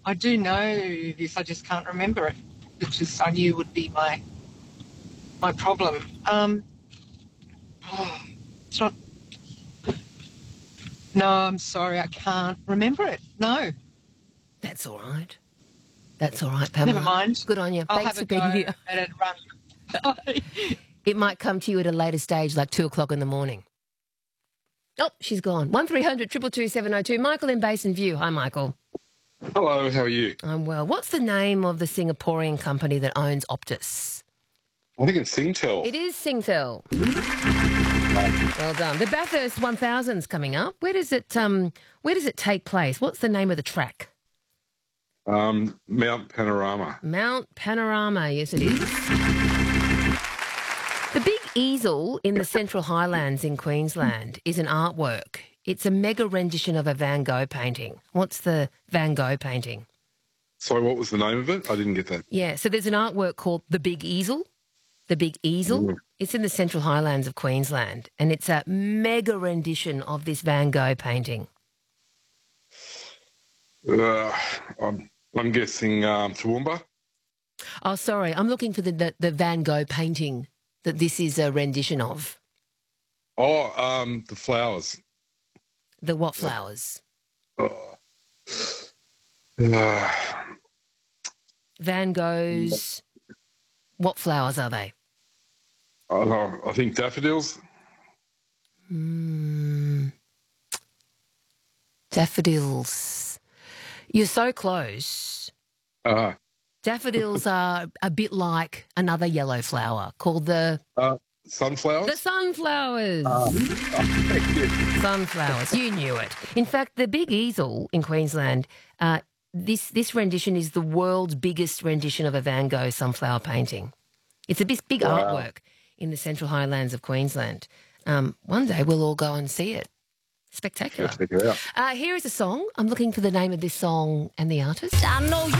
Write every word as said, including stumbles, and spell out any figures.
I do know this, I just can't remember it, which is I knew would be my my problem. Um, oh, it's not. No, I'm sorry, I can't remember it. No, That's all right. That's all right, never Pamela. mind. Good on you. I'll Thanks have for a go being here. at it. Run. It might come to you at a later stage, like two o'clock in the morning. Oh, she's gone. One three hundred two two two seven oh two. Michael in Basin View. Hi, Michael. Hello, how are you? I'm well. What's the name of the Singaporean company that owns Optus? I think it's Singtel. It is Singtel. Well done. The Bathurst one thousand's coming up. Where does it um where does it take place? What's the name of the track? Um, Mount Panorama. Mount Panorama. Yes, it is. The big easel in the Central Highlands in Queensland is an artwork. It's a mega rendition of a Van Gogh painting. What's the Van Gogh painting? Sorry, what was the name of it? I didn't get that. Yeah, so there's an artwork called The Big Easel. The Big Easel. Mm. It's in the Central Highlands of Queensland, and it's a mega rendition of this Van Gogh painting. Uh, I'm, I'm guessing um, Toowoomba. Oh, sorry, I'm looking for the, the, the Van Gogh painting that this is a rendition of. Oh, um, the flowers. The what flowers? Oh. Uh, Van Gogh's... What flowers are they? I, don't know, I think daffodils. Mm. Daffodils. You're so close. Uh, Daffodils are a bit like another yellow flower called the... uh, sunflowers? The sunflowers. Uh, Sunflowers. You knew it. In fact, the Big Easel in Queensland, uh, this, this rendition is the world's biggest rendition of a Van Gogh sunflower painting. It's a big, big Wow. artwork in the Central Highlands of Queensland. Um, one day we'll all go and see it. Spectacular. Check it out. Uh, here is a song. I'm looking for the name of this song and the artist. I know you